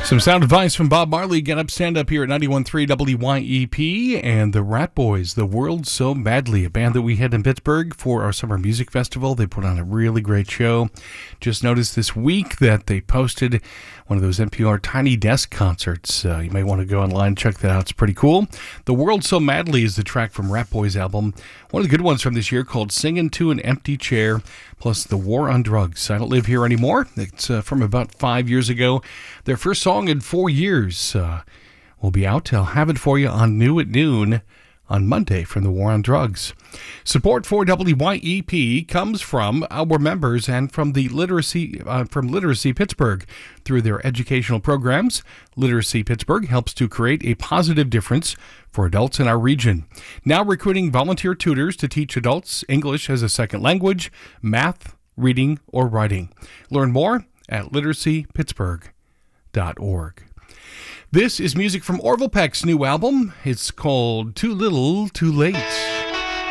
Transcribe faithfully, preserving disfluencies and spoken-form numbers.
Some sound advice from Bob Marley. Get up, stand up here at ninety-one point three W Y E P and the Rat Boys, The World So Madly, a band that we had in Pittsburgh for our summer music festival. They put on a really great show. Just noticed this week that they posted one of those N P R Tiny Desk concerts. Uh, you may want to go online and check that out. It's pretty cool. The World So Madly is the track from Rat Boys' album. One of the good ones from this year called Singin' to an Empty Chair, plus The War on Drugs. I Don't Live Here Anymore. It's uh, from about five years ago. Their first song in four years uh, will be out. I'll have it for you on New at Noon on Monday from The War on Drugs. Support for W Y E P comes from our members and from the Literacy uh, from Literacy Pittsburgh. Through their educational programs, Literacy Pittsburgh helps to create a positive difference for adults in our region. Now recruiting volunteer tutors to teach adults English as a second language, math, reading, or writing. Learn more at literacy pittsburgh dot org. This is music from Orville Peck's new album. It's called Too Little, Too Late.